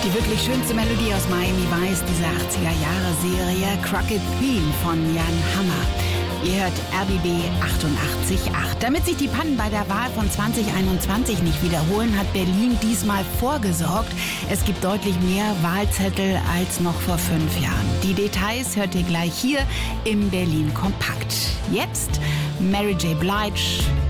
Die wirklich schönste Melodie aus Miami Vice, diese 80er-Jahre-Serie Crooked Theme von Jan Hammer. Ihr hört RBB 88.8. Damit sich die Pannen bei der Wahl von 2021 nicht wiederholen, hat Berlin diesmal vorgesorgt. Es gibt deutlich mehr Wahlzettel als noch vor 5 Jahren. Die Details hört ihr gleich hier im Berlin Kompakt. Jetzt Mary J. Blige,